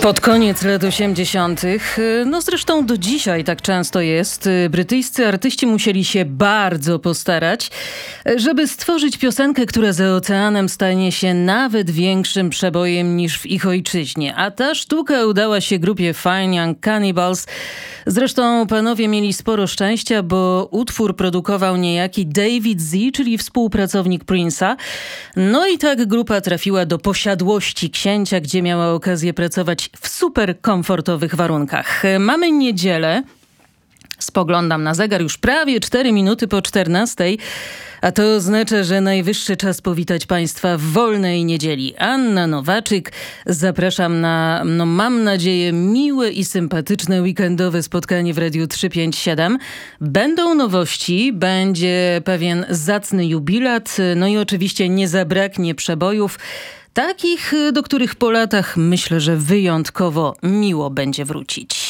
Pod koniec lat 80., no zresztą do dzisiaj tak często jest, brytyjscy artyści musieli się bardzo postarać, żeby stworzyć piosenkę, która za oceanem stanie się nawet większym przebojem niż w ich ojczyźnie. A ta sztuka udała się grupie Fine Young Cannibals. Zresztą panowie mieli sporo szczęścia, bo utwór produkował niejaki David Z., czyli współpracownik Prince'a. No i tak grupa trafiła do posiadłości księcia, gdzie miała okazję pracować w super komfortowych warunkach. Mamy niedzielę. Spoglądam na zegar, już prawie 4 minuty po 14, a to oznacza, że najwyższy czas powitać Państwa w wolnej niedzieli. Anna Nowaczyk, zapraszam na, mam nadzieję, miłe i sympatyczne weekendowe spotkanie w Radiu 357. Będą nowości, będzie pewien zacny jubilat, no i oczywiście nie zabraknie przebojów, takich, do których po latach myślę, że wyjątkowo miło będzie wrócić.